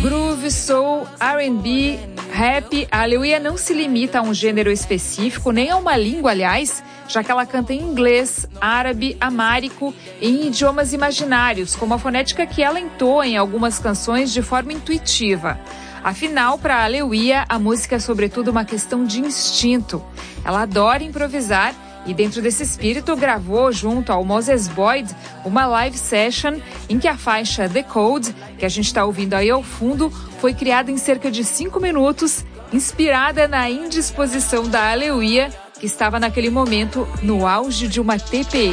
Groove, soul, R&B, rap, a Aleluia não se limita a um gênero específico, nem a uma língua, aliás, já que ela canta em inglês, árabe, amárico e em idiomas imaginários, como a fonética que ela entoa em algumas canções de forma intuitiva. Afinal, para a Aleluia, a música é sobretudo uma questão de instinto. Ela adora improvisar e dentro desse espírito gravou junto ao Moses Boyd uma live session em que a faixa The Code, que a gente está ouvindo aí ao fundo, foi criada em cerca de 5 minutos, inspirada na indisposição da Aleluia, que estava naquele momento no auge de uma TPM.